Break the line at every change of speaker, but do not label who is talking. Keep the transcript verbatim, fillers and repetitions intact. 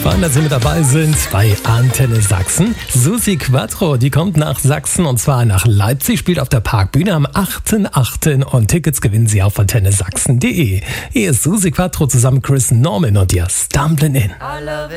Fein, dass Sie mit dabei sind bei Antenne Sachsen. Susi Quattro, die kommt nach Sachsen und zwar nach Leipzig, spielt auf der Parkbühne am achten achten und Tickets gewinnen Sie auf antenne sachsen punkt de. Hier ist Susi Quattro zusammen mit Chris Norman und ihr Stumblin' In.